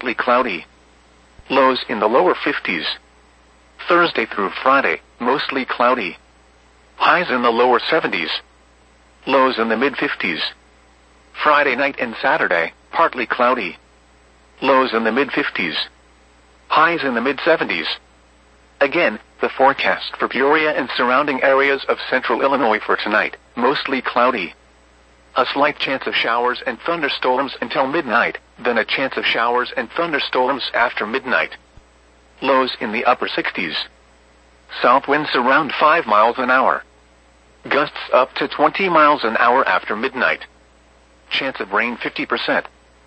partly cloudy. Lows in the lower 50s. Thursday through Friday, mostly cloudy. Highs in the lower 70s. Lows in the mid-50s. Friday night and Saturday, partly cloudy. Lows in the mid-50s. Highs in the mid-70s. Again, the forecast for Peoria and surrounding areas of central Illinois for tonight, mostly cloudy. A slight chance of showers and thunderstorms until midnight, then a chance of showers and thunderstorms after midnight. Lows in the upper 60s. South winds around 5 miles an hour. Gusts up to 20 miles an hour after midnight. Chance of rain 50%.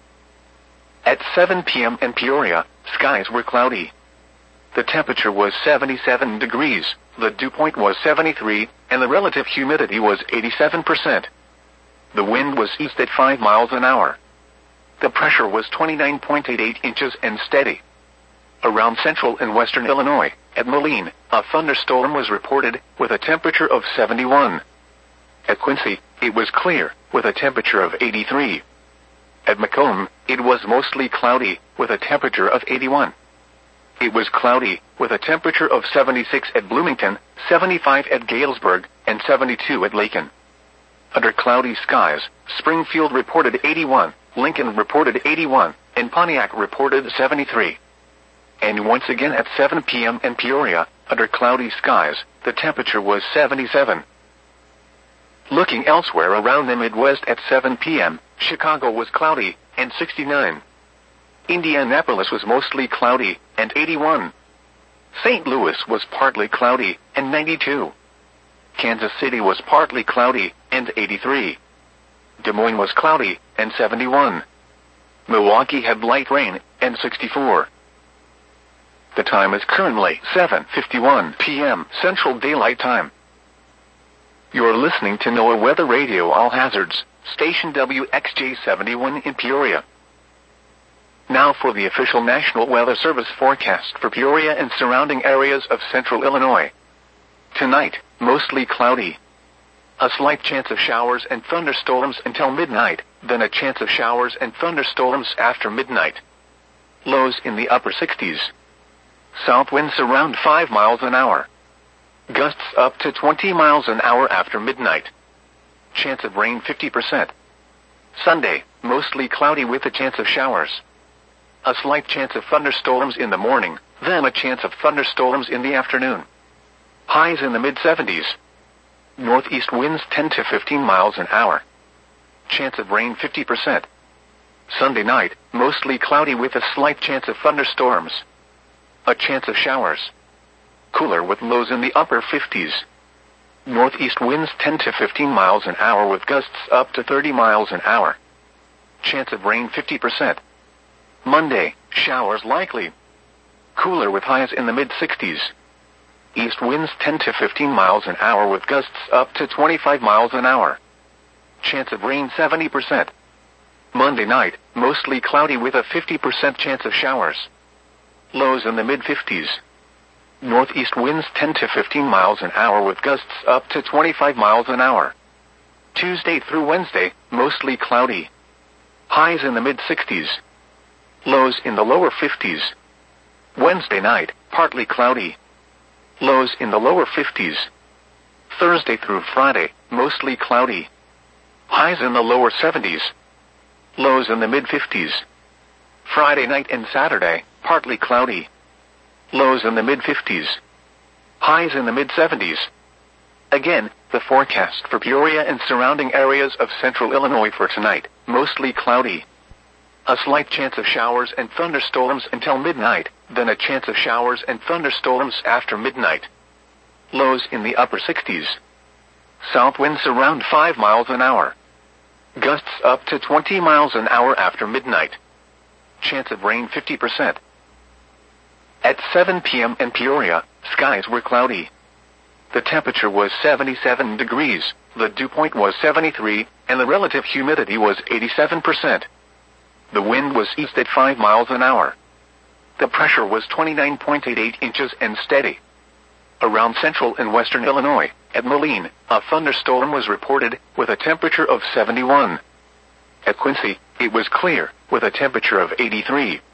At 7 p.m. in Peoria, skies were cloudy. The temperature was 77 degrees, the dew point was 73, and the relative humidity was 87%. The wind was east at 5 miles an hour. The pressure was 29.88 inches and steady. Around central and western Illinois, at Moline, a thunderstorm was reported, with a temperature of 71. At Quincy, it was clear, with a temperature of 83. At Macomb, it was mostly cloudy, with a temperature of 81. It was cloudy, with a temperature of 76 at Bloomington, 75 at Galesburg, and 72 at Lakin. Under cloudy skies, Springfield reported 81, Lincoln reported 81, and Pontiac reported 73. And once again at 7 p.m. in Peoria, under cloudy skies, the temperature was 77. Looking elsewhere around the Midwest at 7 p.m., Chicago was cloudy, and 69. Indianapolis was mostly cloudy, and 81. St. Louis was partly cloudy, and 92. Kansas City was partly cloudy, and 83. Des Moines was cloudy, and 71. Milwaukee had light rain, and 64. The time is currently 7:51 p.m. Central Daylight Time. You're listening to NOAA Weather Radio All Hazards, station WXJ71 in Peoria. Now for the official National Weather Service forecast for Peoria and surrounding areas of central Illinois. Tonight, mostly cloudy. A slight chance of showers and thunderstorms until midnight, then a chance of showers and thunderstorms after midnight. Lows in the upper 60s. South winds around 5 miles an hour. Gusts up to 20 miles an hour after midnight. Chance of rain 50%. Sunday, mostly cloudy with a chance of showers. A slight chance of thunderstorms in the morning, then a chance of thunderstorms in the afternoon. Highs in the mid-70s. Northeast winds 10 to 15 miles an hour. Chance of rain 50%. Sunday night, mostly cloudy with a slight chance of thunderstorms. A chance of showers. Cooler with lows in the upper 50s. Northeast winds 10 to 15 miles an hour with gusts up to 30 miles an hour. Chance of rain 50%. Monday, showers likely. Cooler with highs in the mid-60s. East winds 10 to 15 miles an hour with gusts up to 25 miles an hour. Chance of rain 70%. Monday night, mostly cloudy with a 50% chance of showers. Lows in the mid-50s. Northeast winds 10 to 15 miles an hour with gusts up to 25 miles an hour. Tuesday through Wednesday, mostly cloudy. Highs in the mid-60s. Lows in the lower 50s. Wednesday night, partly cloudy. Lows in the lower 50s. Thursday through Friday, mostly cloudy. Highs in the lower 70s. Lows in the mid-50s. Friday night and Saturday, partly cloudy. Lows in the mid-50s. Highs in the mid-70s. Again, the forecast for Peoria and surrounding areas of central Illinois for tonight, mostly cloudy. A slight chance of showers and thunderstorms until midnight, then a chance of showers and thunderstorms after midnight. Lows in the upper 60s. South winds around 5 miles an hour. Gusts up to 20 miles an hour after midnight. Chance of rain 50%. At 7 p.m. in Peoria, skies were cloudy. The temperature was 77 degrees, the dew point was 73, and the relative humidity was 87%. The wind was east at 5 miles an hour. The pressure was 29.88 inches and steady. Around central and western Illinois, at Moline, a thunderstorm was reported, with a temperature of 71. At Quincy, it was clear, with a temperature of 83.